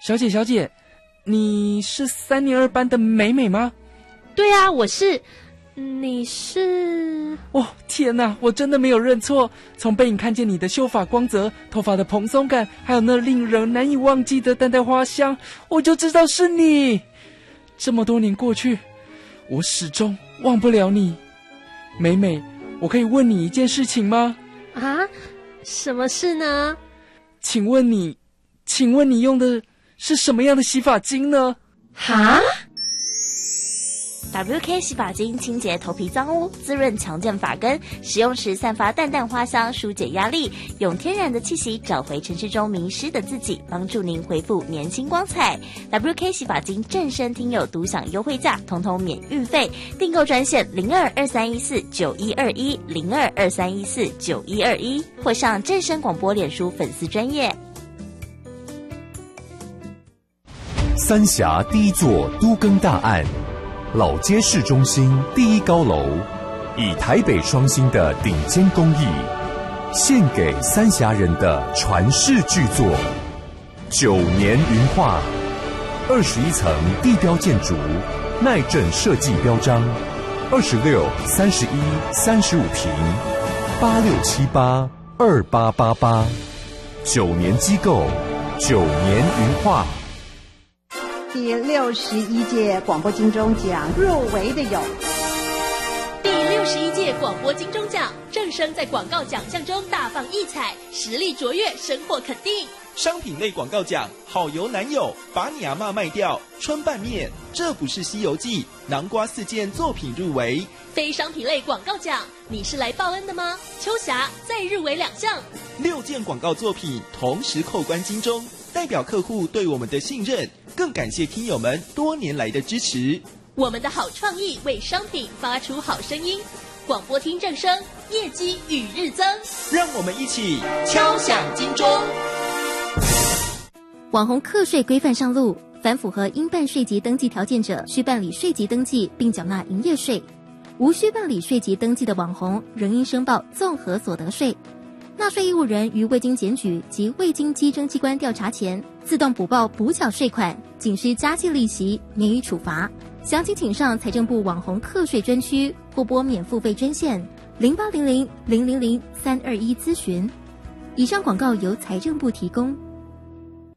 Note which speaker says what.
Speaker 1: 小姐，你是3年2班的美美吗？
Speaker 2: 对啊，我是。你是？
Speaker 1: 哦，天哪，我真的没有认错。从背影看见你的秀发光泽、头发的蓬松感，还有那令人难以忘记的淡淡花香，我就知道是你。这么多年过去，我始终忘不了你。美美，我可以问你一件事情吗？
Speaker 2: 啊？什么事呢？
Speaker 1: 请问你用的是什么样的洗发精呢？
Speaker 2: 哈
Speaker 3: ？WK 洗发精清洁头皮脏污，滋润强健发根，使用时散发淡淡花香，疏解压力，用天然的气息找回城市中迷失的自己，帮助您恢复年轻光彩。WK 洗发精正声听友独享优惠价，统统免运费，订购专线02231491210223149121，或上正声广播脸书粉丝专页。
Speaker 4: 三峡第一座都更大案，老街市中心第一高楼，以台北双星的顶尖工艺，献给三峡人的传世巨作9年云画，21层地标建筑，耐震设计标章，26、31、35坪，86782888，9年机构，9年云画。
Speaker 5: 第61届广播金钟奖入围的有
Speaker 6: 第61届广播金钟奖，正声在广告奖项中大放异彩，实力卓越，收获肯定。
Speaker 7: 商品类广告奖，好油男友，把你阿嬷卖掉，春拌面，这不是西游记，南瓜4件作品入围。
Speaker 6: 非商品类广告奖，你是来报恩的吗？秋霞再入围2项
Speaker 7: ，6件广告作品同时扣关金钟，代表客户对我们的信任，更感谢听友们多年来的支持。
Speaker 6: 我们的好创意为商品发出好声音，广播听正声，业绩与日增。
Speaker 7: 让我们一起敲响金钟。
Speaker 8: 网红课税规范上路，凡符合应办税籍登记条件者，需办理税籍登记并缴纳营业税；无需办理税籍登记的网红，仍应申报综合所得税。纳税义务人于未经检举及未经稽征机关调查前，自动补报补缴税款，仅需加计利息，免予处罚。详情请上财政部网红课税专区或拨免付费专线0800000321咨询。以上广告由财政部提供。